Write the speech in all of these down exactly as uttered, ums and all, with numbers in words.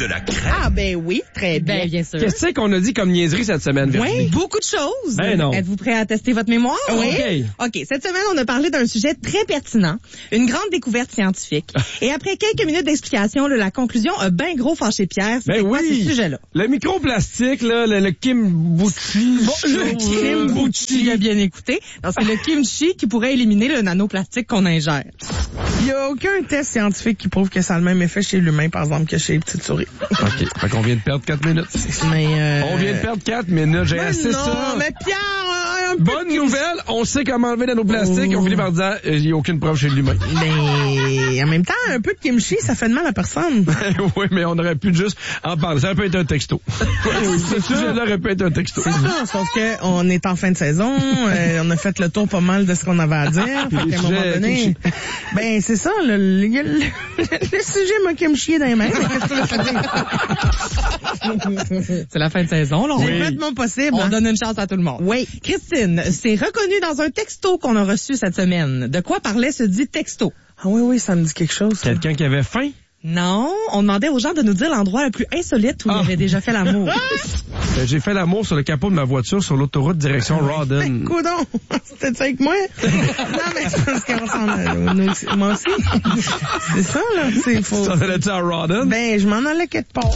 de la crème. Ah, ben oui, très bien. Ben, bien sûr. Qu'est-ce qu'on a dit comme niaiserie cette semaine, Virginie? Oui, beaucoup de choses. Ben non. Êtes-vous prêt à tester votre mémoire? Oui. OK. Cette semaine, on a parlé d'un sujet très pertinent, une grande découverte scientifique. Et après quelques minutes d'explication, là, la conclusion a bien gros fâché Pierre. C'était Ben quoi oui. ce sujet-là? Le microplastique, là, le, le kimbuchi. Le kimbuchi. Il a bien écouté. Non, c'est le kimchi qui pourrait éliminer le nanoplastique qu'on ingère. Il n'y a aucun test scientifique qui prouve que ça a le même effet chez l'humain, par exemple, que chez les petites souris. OK. Fait qu'on vient de perdre quatre minutes. Mais, euh... On vient de perdre quatre minutes. J'ai assez non, ça. mais Pierre, euh, un peu Bonne de- nouvelle, on sait comment enlever nanoplastique. Oh. On finit par dire, il n'y a aucune preuve chez l'humain. Mais en même temps, un peu de kimchi, ça fait de mal à personne. Oui, mais on aurait pu juste en parler. Ça aurait pu être un texto. Ce sujet-là aurait pu être un texto. C'est ça, sauf que on est en fin de saison, euh, on a fait le tour pas mal de ce qu'on avait à dire. Fait qu'à un moment donné, ben c'est ça, le, le, le, le sujet m'a kimchié dans les mains. Qu'est-ce que tu veux que je te dise? C'est la fin de saison, là. C'est On- complètement possible. On hein. donne une chance à tout le monde. Oui. Christine, c'est reconnu dans un texto qu'on a reçu cette semaine. De quoi parlait ce dit texto? Ah oui, oui, ça me dit quelque chose. ça. Quelqu'un qui avait faim? Non, on demandait aux gens de nous dire l'endroit le plus insolite où Ah. ils avaient déjà fait l'amour. Euh, J'ai fait l'amour sur le capot de ma voiture sur l'autoroute direction Rawdon. Coudon, c'était ça avec moi? Non, mais c'est parce qu'on s'en a, nous aussi- moi aussi. C'est ça, là, c'est faux. Tu t'en allais-tu à Rawdon? Ben, je m'en allais quelque part.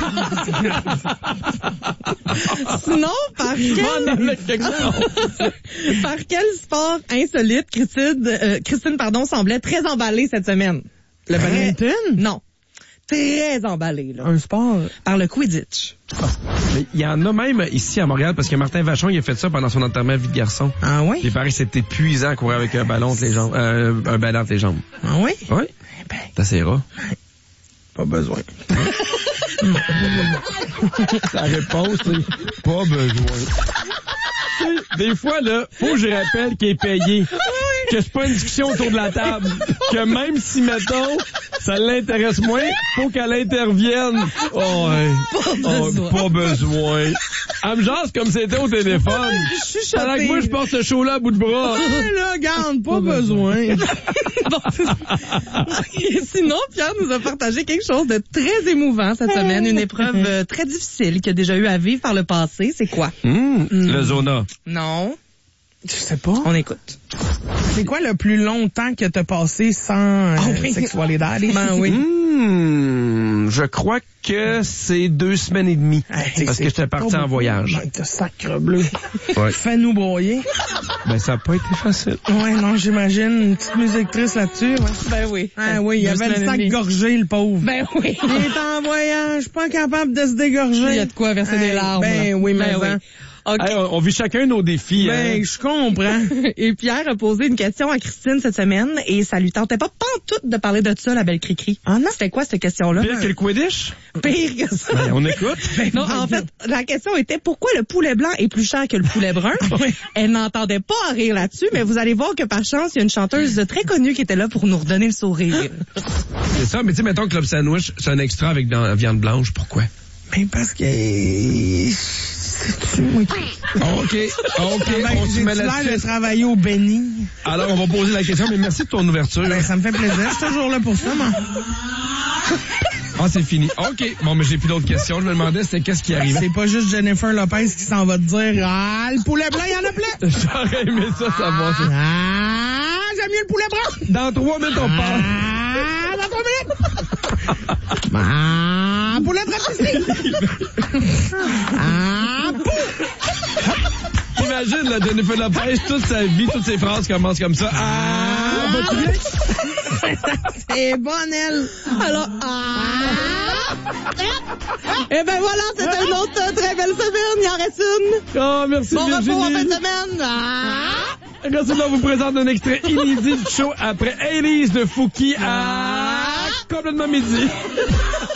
Sinon, par quel, par quel sport insolite Christine, euh, Christine pardon, semblait très emballée cette semaine? Le Très- badminton? Non. Très emballée, là. Un sport. Par le Quidditch. Mais il y en a même ici à Montréal parce que Martin Vachon, il a fait ça pendant son enterrement à vie de garçon. Ah oui? Il paraît que c'était épuisant à courir avec un ballon entre les jambes. Euh, un ballon entre les jambes. Ah oui? Oui? Eh ben, C'est assez rare. pas besoin. La réponse, c'est pas besoin. Tu sais, des fois, là, faut que je rappelle qu'il est payé. Que c'est pas une discussion autour de la table. Que même si, mettons, ça l'intéresse moins, faut qu'elle intervienne. Oh, ouais. Pas Oh, besoin. pas besoin. Elle me jase comme c'était au téléphone. Je suis Pendant que moi, je porte ce show-là à bout de bras. Ah, là, garde, pas besoin. Et sinon, Pierre nous a partagé quelque chose de très émouvant cette semaine, une épreuve euh, très difficile qu'il a déjà eu à vivre par le passé. C'est quoi? Hum, le Zona. Non, Je sais pas. on écoute. C'est quoi le plus longtemps que t'as passé sans euh, Ah oui. sexualité? Ben oui. Hum, je crois que c'est deux semaines et demie. Parce que j'étais parti en voyage. Ben, t'as sacre bleu. Ouais. Fais-nous broyer. Ben, ça n'a pas été facile. Ouais, non, j'imagine. Une petite musique triste là-dessus. Ouais. Ben oui. Ah oui, il y Deux avait le semaines et sac demie. gorgé, le pauvre. Ben oui. Il est en voyage, pas capable de se dégorger. Il y a de quoi verser des Hey, larmes. Ben là. oui, mais ben oui. hein. OK. Hey, on, on vit chacun nos défis. Ben, hein. je comprends. Et Pierre a posé une question à Christine cette semaine et ça lui tentait pas pantoute de parler de ça, la belle Cricri. Ah non? C'était quoi cette question-là? Pire que le Quidditch? Pire que ça. Ben, on écoute. Non, en fait, la question était pourquoi le poulet blanc est plus cher que le poulet brun? Elle n'entendait pas à rire là-dessus, mais vous allez voir que par chance, il y a une chanteuse très connue qui était là pour nous redonner le sourire. C'est ça, mais tu sais, mettons que Club Sandwich, c'est un extra avec de la viande blanche. Pourquoi? Ben, parce que... C'est-tu, moi, qui... OK, OK, Ben, on se j'ai-tu met l'air de là-dessus. travailler au Béni? Alors, on va poser la question, mais merci de ton ouverture. Ben, ça me fait plaisir. Je suis toujours là pour ça, moi. Ah, c'est fini. OK. Bon, mais j'ai plus d'autres questions. Je me demandais c'était qu'est-ce qui arrivait. C'est pas juste Jennifer Lopez qui s'en va te dire « Ah, le poulet blanc, il y en a plein! J'aurais aimé ça savoir. » Ah, j'aime mieux le poulet brun! Dans trois minutes, on parle. Ah, dans trois minutes! Ah, poulet brun, Ah, pou! Imagine, la Jennifer Lopez, toute sa vie, toutes ses phrases commencent comme ça. Ah, bah, tu viens? C'est bonne, elle! Alors, ah! Eh ben voilà, c'était une autre euh, très belle semaine. Il en reste une. Oh, merci Bon repos en fin Virginie. de semaine. Ah! Merci de vous présente un extrait inédit du show après Élise de Fouki à complètement midi.